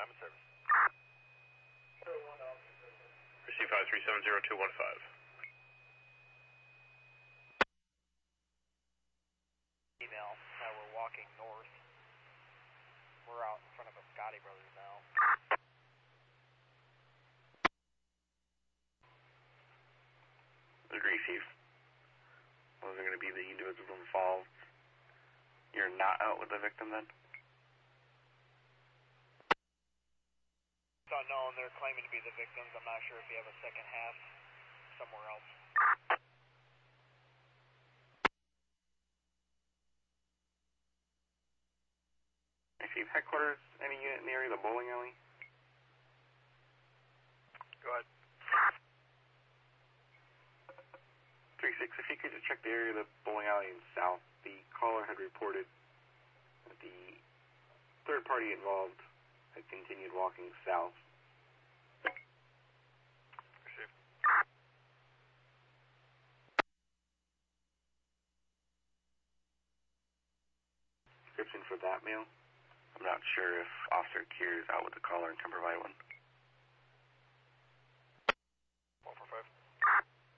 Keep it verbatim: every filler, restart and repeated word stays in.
I'm in service. Receive five three seven zero two one five. Email that we're walking north. We're out in front of a Scotty Brothers now. Agree, Chief. Those are going to be the individuals involved. You're not out with the victim then? It's unknown. They're claiming to be the victims. I'm not sure if you have a second half somewhere else. Hey, Chief, headquarters, any unit in the area of the bowling alley? Go ahead. three six, if you could just check the area of the bowling alley in south. The caller had reported that the third party involved had continued walking south. Receive. Description for that male? I'm not sure if Officer Keir is out with the caller and can provide one.